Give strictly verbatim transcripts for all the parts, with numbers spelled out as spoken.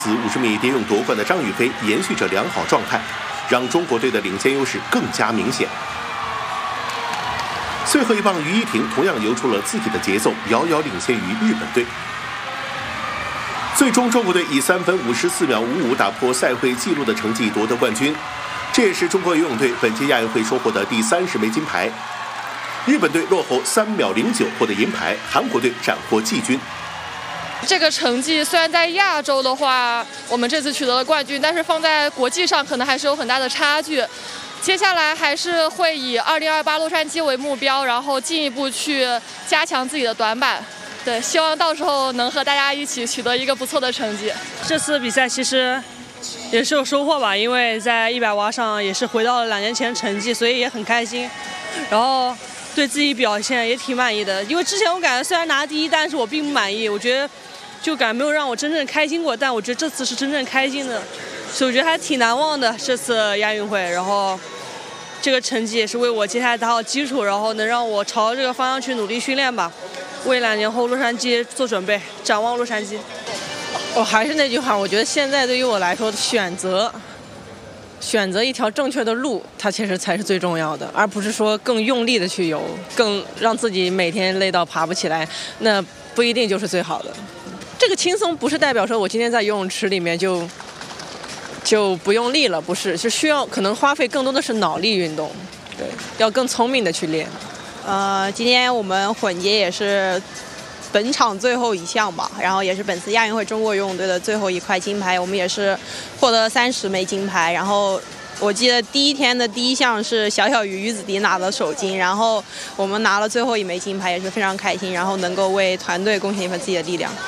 五十米蝶泳夺冠的张雨霏延续着良好状态，让中国队的领先优势更加明显。最后一棒，于依婷同样游出了自己的节奏，遥遥领先于日本队。最终，中国队以三分五十四秒五五打破赛会纪录的成绩夺得冠军，这也是中国游泳队本届亚运会收获的第三十枚金牌。日本队落后三秒零九获得银牌，韩国队斩获季军。 这个成绩虽然在亚洲的话，我们这次取得了冠军，但是放在国际上可能还是有很大的差距。接下来还是会以二零二八洛杉矶为目标，然后进一步去加强自己的短板。对，希望到时候能和大家一起取得一个不错的成绩。 这次比赛其实也是有收获吧，因为在一百蛙上也是回到了两年前成绩，所以也很开心。然后对自己表现也挺满意的，因为之前我感觉虽然拿第一，但是我并不满意，我觉得就感觉没有让我真正开心过，但我觉得这次是真正开心的，所以我觉得还挺难忘的这次亚运会。然后这个成绩也是为我接下来打好基础，然后能让我朝这个方向去努力训练吧，为两年后洛杉矶做准备，展望洛杉矶。 我还是那句话，我觉得现在对于我来说，选择选择一条正确的路，它其实才是最重要的，而不是说更用力的去游，更让自己每天累到爬不起来，那不一定就是最好的。这个轻松不是代表说我今天在游泳池里面就就不用力了，不是，是需要可能花费更多的是脑力运动，对，要更聪明的去练。 呃，今天我们混节也是本场最后一项吧，然后也是本次亚运会中国游泳队的最后一块金牌，我们也是获得三十枚金牌。然后我记得第一天的第一项是小小鱼于子迪拿了首金，然后我们拿了最后一枚金牌，也是非常开心，然后能够为团队贡献一份自己的力量。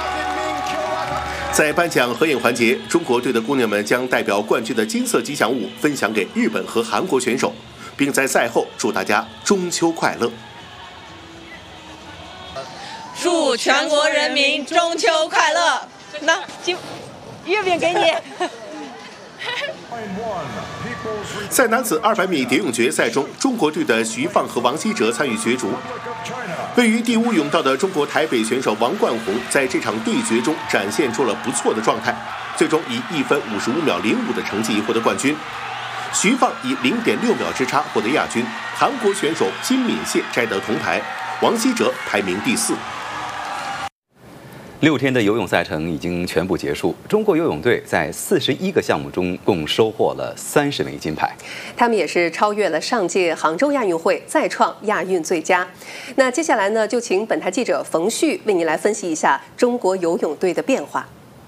在颁奖合影环节，中国队的姑娘们将代表冠军的金色吉祥物分享给日本和韩国选手，并在赛后祝大家中秋快乐。 祝全国人民中秋快乐！那金月饼给你。 在男子二百米蝶泳决赛中，中国队的徐放和王希哲参与角逐。位于第五泳道的中国台北选手王冠宏在这场对决中展现出了不错的状态，最终以一分五十五秒零五的成绩获得冠军。徐放以零点六秒之差获得亚军，韩国选手金敏谢摘得铜牌，王希哲排名第四。 六天的游泳赛程已经全部结束，中国游泳队在四十一个项目中共收获了三十枚金牌。 他们也是超越了上届杭州亚运会，再创亚运最佳。那接下来呢，就请本台记者冯旭为您来分析一下中国游泳队的变化。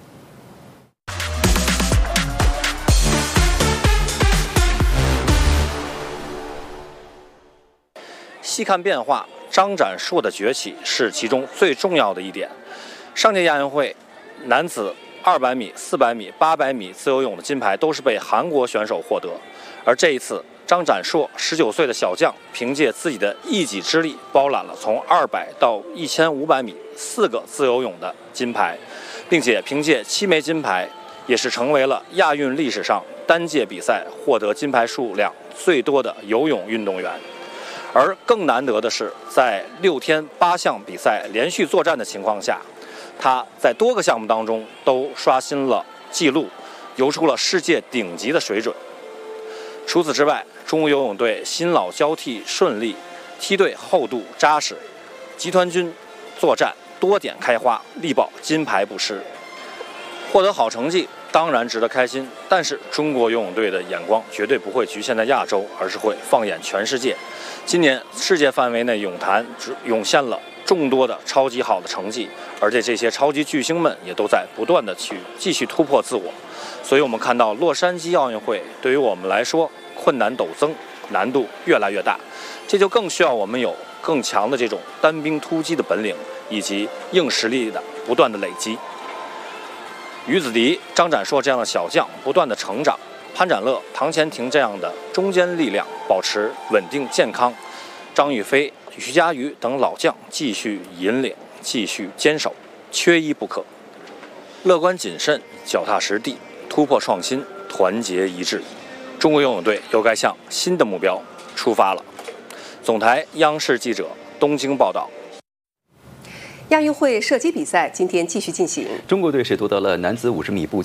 细看变化，张展硕的崛起是其中最重要的一点。上届亚运会男子二百米、四百米、八百米自由泳的金牌都是被韩国选手获得，而这一次张展硕十九岁的小将凭借自己的一己之力包揽了从二百到一千五百米四个自由泳的金牌，并且凭借七枚金牌也是成为了亚运历史上单届比赛获得金牌数量最多的游泳运动员。而更难得的是，在六天八项比赛连续作战的情况下，他在多个项目当中都刷新了纪录，游出了世界顶级的水准。除此之外，中国游泳队新老交替顺利，梯队厚度扎实，集团军作战多点开花，力保金牌不失。获得好成绩当然值得开心，但是中国游泳队的眼光绝对不会局限在亚洲，而是会放眼全世界。今年世界范围内泳坛涌现了众多的超级好的成绩，而且这些超级巨星们也都在不断的去继续突破自我。所以我们看到洛杉矶奥运会对于我们来说困难陡增，难度越来越大，这就更需要我们有更强的这种单兵突击的本领，以及硬实力的不断的累积。于子迪、张展硕这样的小将不断的成长，潘展乐、唐钱婷这样的中坚力量保持稳定健康，张雨霏、徐嘉余等老将继续引领，继续坚守，缺一不可。乐观谨慎，脚踏实地，突破创新，团结一致，中国游泳队又该向新的目标出发了。总台央视记者东京报道。 亚运会射击比赛今天继续进行， 中国队是夺得了男子五十米步